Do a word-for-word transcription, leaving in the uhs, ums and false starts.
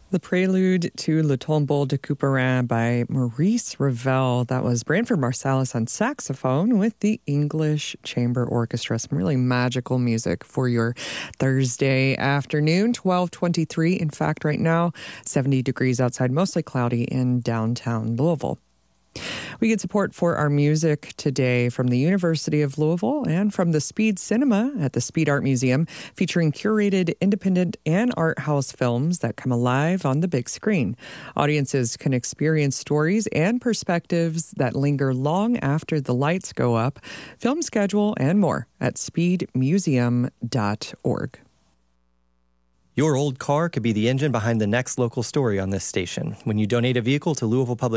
The Prelude to Le Tombeau de Couperin by Maurice Ravel. That was Branford Marsalis on saxophone with the English Chamber Orchestra. Some really magical music for your Thursday afternoon, twelve twenty-three. In fact, right now, seventy degrees outside, mostly cloudy in downtown Louisville. We get support for our music today from the University of Louisville and from the Speed Cinema at the Speed Art Museum, featuring curated independent and art house films that come alive on the big screen. Audiences can experience stories and perspectives that linger long after the lights go up. Film schedule and more at speed museum dot org. Your old car could be the engine behind the next local story on this station. When you donate a vehicle to Louisville Public